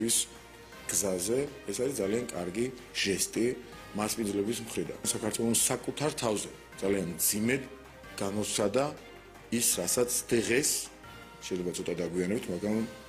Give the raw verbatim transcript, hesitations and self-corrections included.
ის გზაზე ეს არის ძალიან კარგი ჟესტი მასპინძლების მხრიდან. საქართველოს საკუთარ თავზე ძალიან ძიმედ განოსადა ის, რასაც დღეს შეიძლება ცოტა დაგვიანებით, მაგრამ